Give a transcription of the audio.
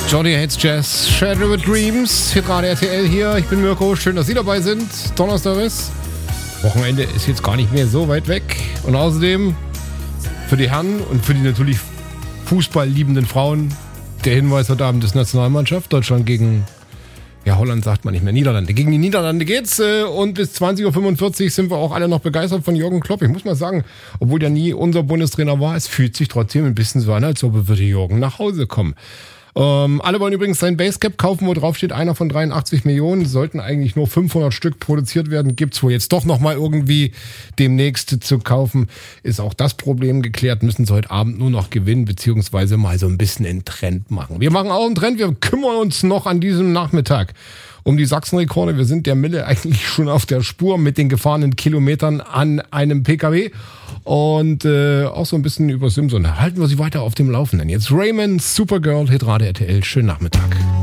Johnny Hates Jazz, Shadow with Dreams, Hitradio RTL hier. Ich bin Mirko, schön, dass Sie dabei sind. Donnerstag ist. Wochenende ist jetzt gar nicht mehr so weit weg. Und außerdem für die Herren und für die natürlich fußballliebenden Frauen der Hinweis heute Abend ist Nationalmannschaft. Deutschland gegen, ja, Holland sagt man nicht mehr, Niederlande. Gegen die Niederlande geht's. Und bis 20.45 Uhr sind wir auch alle noch begeistert von Jürgen Klopp. Ich muss mal sagen, obwohl der nie unser Bundestrainer war, es fühlt sich trotzdem ein bisschen so an, als ob würde Jürgen nach Hause kommen. Alle wollen übrigens sein Basecap kaufen, wo drauf steht, einer von 83 Millionen. Sollten eigentlich nur 500 Stück produziert werden. Gibt's wohl jetzt doch nochmal irgendwie demnächst zu kaufen. Ist auch das Problem geklärt. Müssen sie heute Abend nur noch gewinnen, beziehungsweise mal so ein bisschen einen Trend machen. Wir machen auch einen Trend. Wir kümmern uns noch an diesem Nachmittag um die Sachsenrekorde. Wir sind der Mille eigentlich schon auf der Spur mit den gefahrenen Kilometern an einem PKW. Und auch so ein bisschen über Simson. Halten wir Sie weiter auf dem Laufenden. Jetzt Raymond, Supergirl, Hitradio RTL. Schönen Nachmittag.